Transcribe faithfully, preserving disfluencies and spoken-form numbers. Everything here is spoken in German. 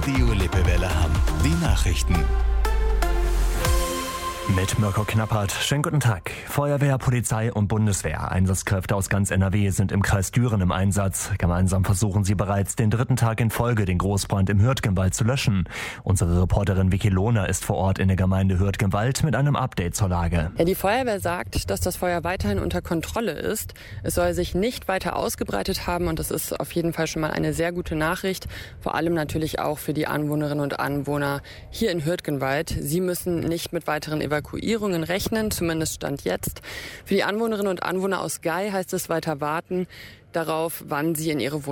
Radio Lippewelle Hamm. Die Nachrichten. Mit Mirko Knappert. Schönen guten Tag. Feuerwehr, Polizei und Bundeswehr. Einsatzkräfte aus ganz N R W sind im Kreis Düren im Einsatz. Gemeinsam versuchen sie bereits den dritten Tag in Folge den Großbrand im Hürtgenwald zu löschen. Unsere Reporterin Vicky Lohner ist vor Ort in der Gemeinde Hürtgenwald mit einem Update zur Lage. Ja, die Feuerwehr sagt, dass das Feuer weiterhin unter Kontrolle ist. Es soll sich nicht weiter ausgebreitet haben und das ist auf jeden Fall schon mal eine sehr gute Nachricht. Vor allem natürlich auch für die Anwohnerinnen und Anwohner hier in Hürtgenwald. Sie müssen nicht mit weiteren Evakuierungen rechnen, zumindest Stand jetzt. Für die Anwohnerinnen und Anwohner aus Gei heißt es weiter warten darauf, wann sie in ihre Wohnung